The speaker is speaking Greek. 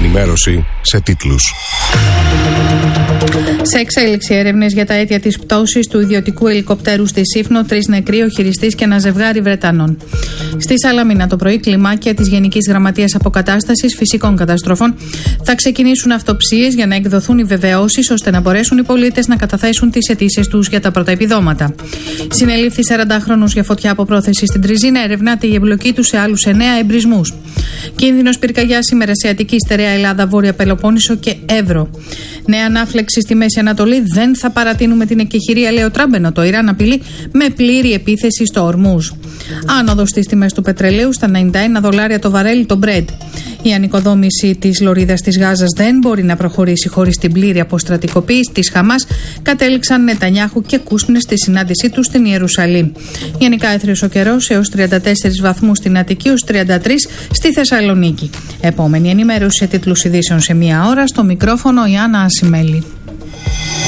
ενημέρωση σε τίτλους. Σε εξέλιξη έρευνες για τα αίτια της πτώσης του ιδιωτικού ελικοπτέρου στη Σύφνο, 3 νεκροί, ο χειριστής και ένα ζευγάρι Βρετανών. Στη Σαλαμίνα το πρωί, κλιμάκια της Γενικής Γραμματείας Αποκατάστασης Φυσικών Καταστροφών θα ξεκινήσουν αυτοψίες για να εκδοθούν οι βεβαιώσεις ώστε να μπορέσουν οι πολίτες να καταθέσουν τις αιτήσεις τους για τα πρώτα επιδόματα. Συνελήφθη 40χρονος για φωτιά από πρόθεση στην Τριζίνα, ερευνάται η εμπλοκή του σε άλλους 9 εμπρισμούς. Κίνδυνος πυρκαγιάς σήμερα σε Αττική, Στερεά Ελλάδα, Βόρεια Πελοπόννησο και Εύρο. Νέα ανάφλεξη στη Μέση Ανατολή, δεν θα παρατείνουμε την εκεχηρία, λέει ο Τραμπ, ενώ το Ιράν απειλεί με πλήρη επίθεση στο Ορμούζ. Άνοδος στις τιμές του πετρελαίου στα $91 το βαρέλι το Brent. Η ανοικοδόμηση της λωρίδας της Γάζας δεν μπορεί να προχωρήσει χωρίς την πλήρη αποστρατικοποίηση της Χαμάς, κατέληξαν Νετανιάχου και Κούσνερ στη συνάντησή τους στην Ιερουσαλήμ. Γενικά έθριος ο καιρός, έως 34 βαθμούς στην Αττική, ως 33 στη Θεσσαλονίκη. Επόμενη ενημέρωση σε τίτλους ειδήσεων σε 1 ώρα, στο μικρόφωνο η Άννα Ασημέλη.